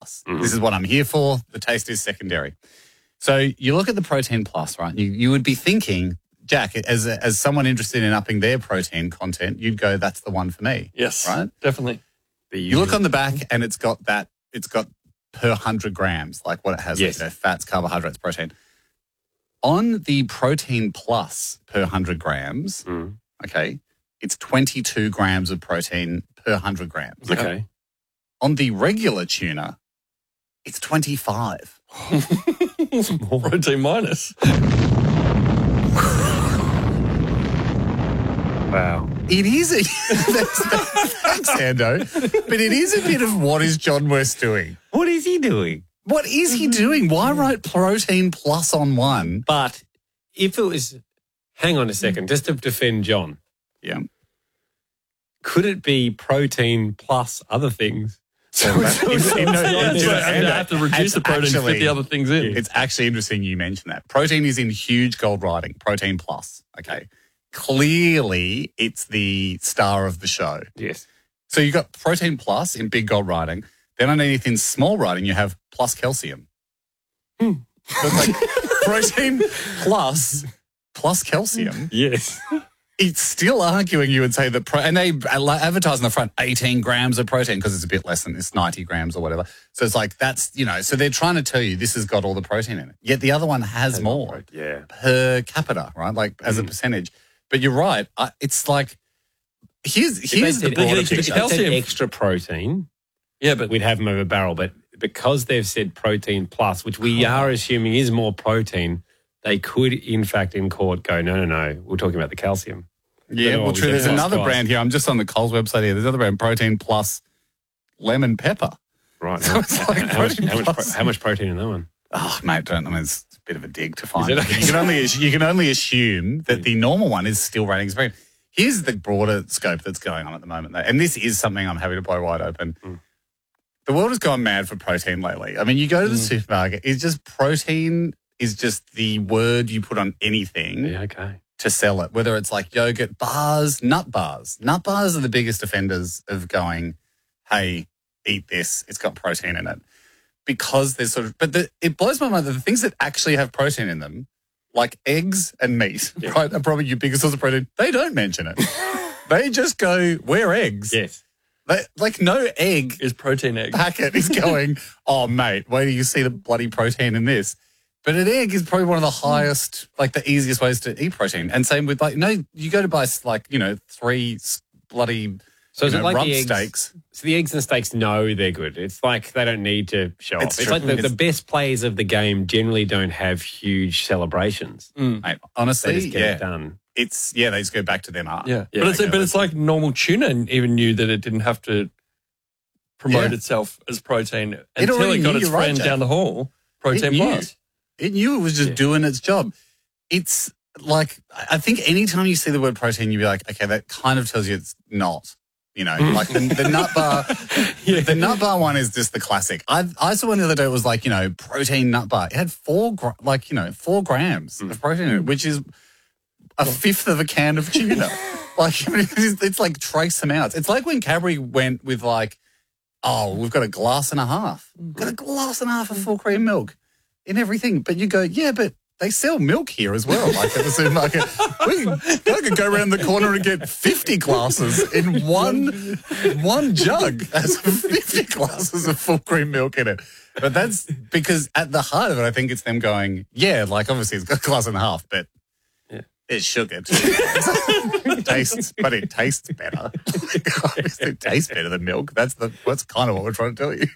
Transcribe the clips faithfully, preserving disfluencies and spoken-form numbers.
Plus. Mm. This is what I'm here for. The taste is secondary. So you look at the Protein Plus, right? You you would be thinking, Jack, as a, as someone interested in upping their protein content, you'd go, that's the one for me. Yes, right? Definitely. You look on the back and it's got that, it's got per one hundred grams, like what it has, yes. like, you know, fats, carbohydrates, protein. On the Protein Plus per one hundred grams, mm. okay, it's twenty-two grams of protein per one hundred grams. Okay. On the regular tuna, it's twenty-five. Protein minus. Wow. It is a... Thanks, Ando. But it is a bit of what is John West doing? What is he doing? What is he doing? Why write Protein Plus on one? But if it was... Hang on a second, just to defend John. Yeah. Could it be protein plus other things? So you have to reduce the protein to fit the other things in. It's actually interesting you mention that. Protein is in huge gold writing, Protein Plus, okay? Clearly, it's the star of the show. Yes. So you've got Protein Plus in big gold writing. Then underneath in small writing, you have plus calcium. Hmm. So it's like Protein Plus plus calcium. Yes. It's still arguing you would say that, pro- and they advertise on the front eighteen grams of protein because it's a bit less than this, ninety grams or whatever. So it's like, that's, you know, so they're trying to tell you this has got all the protein in it. Yet the other one has That's more right, yeah. per capita, right? Like as mm. a percentage. But you're right. I, it's like, here's, here's the broader picture. picture. If they said extra protein, yeah, but we'd have them over a barrel. But because they've said protein plus, which we oh. are assuming is more protein, they could, in fact, in court go, no, no, no, we're talking about the calcium. Yeah, well, true. There's another twice. brand here. I'm just on the Coles website here. There's another brand, Protein Plus Lemon Pepper. Right. So it's like how, much, how, much pro- Plus. how much protein in that one? Oh, mate, don't. I mean, it's a bit of a dig to find. Is it? Okay. You can only you can only assume that the normal one is still rating as Here's the broader scope that's going on at the moment, though, and this is something I'm happy to blow wide open. Mm. The world has gone mad for protein lately. I mean, you go to the mm. supermarket, it's just protein is just the word you put on anything. Yeah, okay. To sell it, whether it's like yogurt bars, nut bars. Nut bars are the biggest offenders of going, hey, eat this. It's got protein in it. Because there's sort of, but the, it blows my mind that the things that actually have protein in them, like eggs and meat, yeah. right, are probably your biggest source of protein. They don't mention it. They just go, we're eggs. Yes. They, like no egg is protein egg packet is going, oh, mate, wait till you see the bloody protein in this. But an egg is probably one of the highest, like the easiest ways to eat protein. And same with like, no, you go to buy like, you know, three bloody so is you it know, like rump the eggs, steaks. So the eggs and steaks know they're good. It's like they don't need to show It's off. It's true. like the, It's- the best players of the game generally don't have huge celebrations. Mm. Mate, honestly, They just get yeah. it done. It's, yeah, they just go back to them art. Yeah, Yeah, but it's okay, but it's like normal tuna even knew that it didn't have to promote Yeah. itself as protein It until already it got knew, its you're right, friend Jack. down the hall, Protein It knew. Plus. It knew it was just Yeah. doing its job. It's like, I think anytime you see the word protein, you'd be like, okay, that kind of tells you it's not. You know, like the, the nut bar, Yeah. the nut bar one is just the classic. I I saw one the other day. It was like, you know, protein nut bar. It had four, gra- like, you know, four grams Mm. of protein in it, which is a fifth of a can of tuna. Like, I mean, it's, it's like trace amounts. It's like when Cadbury went with like, oh, we've got a glass and a half. We've got a glass and a half of full cream milk in everything. But you go, yeah, but they sell milk here as well, like at the supermarket. We can, I could go around the corner and get fifty glasses in one one jug. Has fifty glasses of full cream milk in it. But that's because at the heart of it, I think it's them going, yeah, like obviously it's got a glass and a half, but Yeah. it's sugar too. It tastes, but it tastes better. Obviously it tastes better than milk. That's the that's kind of what we're trying to tell you.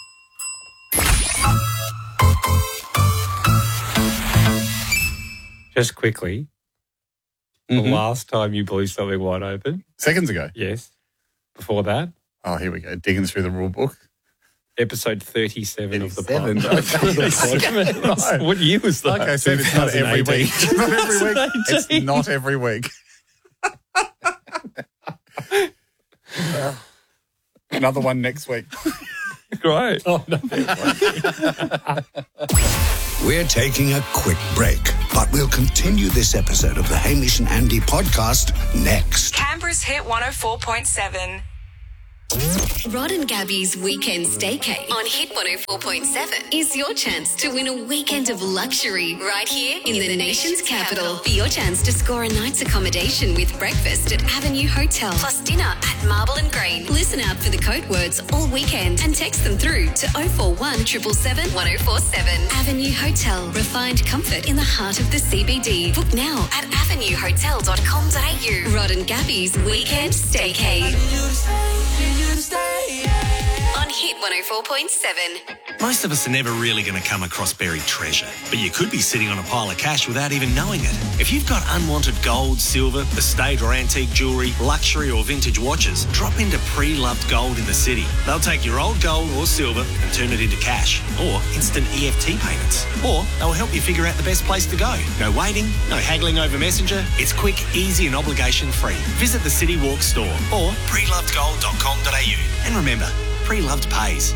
Just quickly, Mhm. the last time you blew something wide open, Seconds ago. yes. Before that, Oh, here we go. Digging through the rule book. episode thirty-seven of the thirty-seven. podcast. Right. What year was that? Like I said, it's not every twenty eighteen. week. It's not every week. It's not every week. Another one next week. Great. Oh, no. We're taking a quick break, but we'll continue this episode of the Hamish and Andy podcast next. Canberra's Hit one oh four point seven. Rod and Gabby's Weekend Staycay on Hit one oh four point seven is your chance to win a weekend of luxury right here in the nation's capital. For your chance to score a night's accommodation with breakfast at Avenue Hotel plus dinner at Marble and Green. Listen out for the code words all weekend and text them through to oh four one, seven seven seven, one oh four seven. Avenue Hotel. Refined comfort in the heart of the C B D. Book now at avenue hotel dot com dot a u. Rod and Gabby's Weekend Staycay. On Hit one oh four point seven. Most of us are never really going to come across buried treasure, but you could be sitting on a pile of cash without even knowing it. If you've got unwanted gold, silver, estate or antique jewellery, luxury or vintage watches, drop into Pre-Loved Gold in the city. They'll take your old gold or silver and turn it into cash or instant E F T payments. Or they'll help you figure out the best place to go. No waiting, no haggling over Messenger. It's quick, easy and obligation free. Visit the City Walk store or pre loved gold dot com dot a u. And remember, Pre-Loved pays.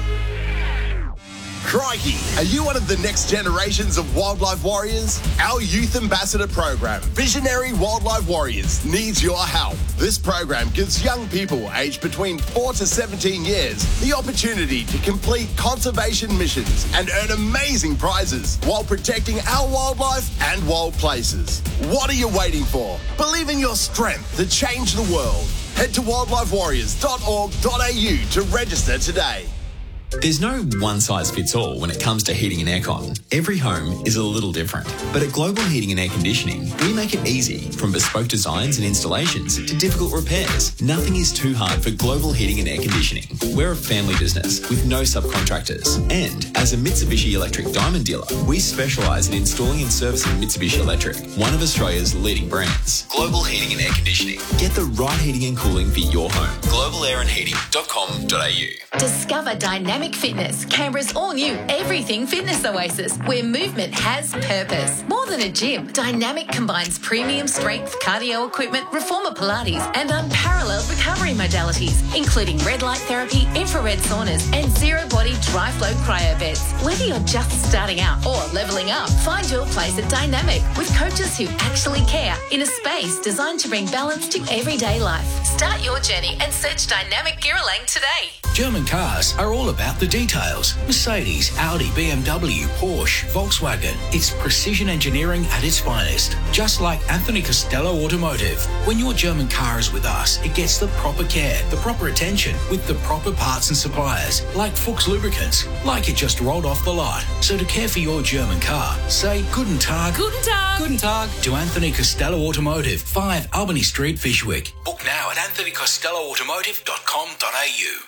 Crikey, are you one of the next generations of wildlife warriors? Our Youth Ambassador program, Visionary Wildlife Warriors, needs your help. This program gives young people aged between four to seventeen years the opportunity to complete conservation missions and earn amazing prizes while protecting our wildlife and wild places. What are you waiting for? Believe in your strength to change the world. Head to wildlife warriors dot org dot a u to register today. There's no one-size-fits-all when it comes to heating and aircon. Every home is a little different. But at Global Heating and Air Conditioning, we make it easy, from bespoke designs and installations to difficult repairs. Nothing is too hard for Global Heating and Air Conditioning. We're a family business with no subcontractors. And as a Mitsubishi Electric Diamond dealer, we specialise in installing and servicing Mitsubishi Electric, one of Australia's leading brands. Global Heating and Air Conditioning. Get the right heating and cooling for your home. global air and heating dot com dot a u. Discover Dynamic Fitness, Canberra's all-new everything fitness oasis, where movement has purpose. More than a gym, Dynamic combines premium strength cardio equipment, reformer Pilates, and unparalleled recovery modalities, including red light therapy, infrared saunas, and zero-body dry-flow cryo beds. Whether you're just starting out or leveling up, find your place at Dynamic with coaches who actually care in a space designed to bring balance to everyday life. Start your journey and search Dynamic Girralang today. German cars are all about the details. Mercedes, Audi, B M W, Porsche, Volkswagen. It's precision engineering at its finest. Just like Anthony Costello Automotive. When your German car is with us, it gets the proper care, the proper attention, with the proper parts and suppliers, like Fuchs Lubricants, like it just rolled off the lot. So to care for your German car, say Guten Tag. Guten Tag. Guten Tag to Anthony Costello Automotive, five Albany Street, Fishwick. Book now at anthony costello automotive dot com dot a u.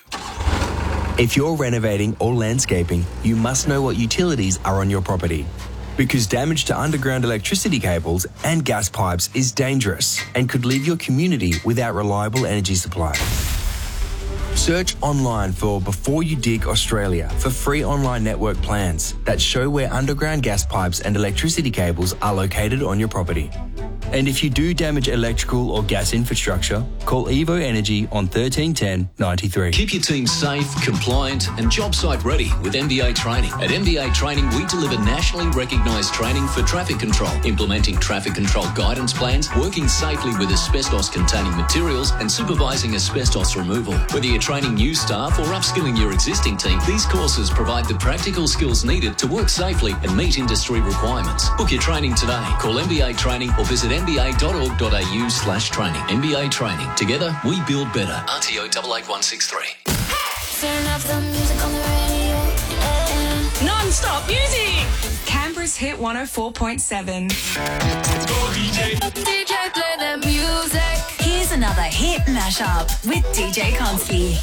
If you're renovating or landscaping, you must know what utilities are on your property. Because damage to underground electricity cables and gas pipes is dangerous and could leave your community without reliable energy supply. Search online for Before You Dig Australia for free online network plans that show where underground gas pipes and electricity cables are located on your property. And if you do damage electrical or gas infrastructure, call Evo Energy on thirteen ten ninety-three. Keep your team safe, compliant and job site ready with M B A Training. At M B A Training, we deliver nationally recognised training for traffic control, implementing traffic control guidance plans, working safely with asbestos-containing materials and supervising asbestos removal. Whether you're training new staff or upskilling your existing team, these courses provide the practical skills needed to work safely and meet industry requirements. Book your training today. Call M B A Training or visit m b a dot org dot a u slash training. M B A Training. Together, we build better. R T O eight eight one six three. Turn up the music on the radio. Yeah. Non-stop music. Canberra's Hit one oh four point seven. D J, play the music. Here's another hit mashup with D J Konski.